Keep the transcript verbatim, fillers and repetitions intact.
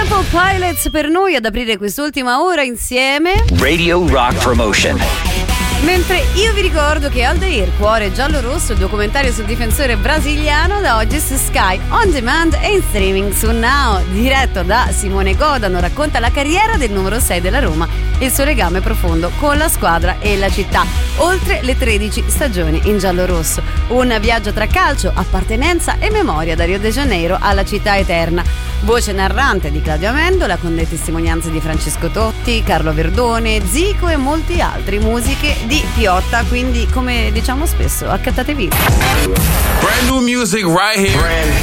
Temple Pilots per noi ad aprire quest'ultima ora insieme. Radio Rock Promotion. Mentre io vi ricordo che Aldair, Cuore giallo-rosso, il documentario sul difensore brasiliano, da oggi su Sky On Demand e in streaming su Now. Diretto da Simone Godano, racconta la carriera del numero sei della Roma e il suo legame profondo con la squadra e la città, oltre le tredici stagioni in giallo-rosso. Un viaggio tra calcio, appartenenza e memoria da Rio de Janeiro alla città eterna. Voce narrante di Claudio Amendola con le testimonianze di Francesco Totti, Carlo Verdone, Zico e molti altri. Musiche di Piotta, quindi come diciamo spesso, accattatevi. Brand new music right here. Brand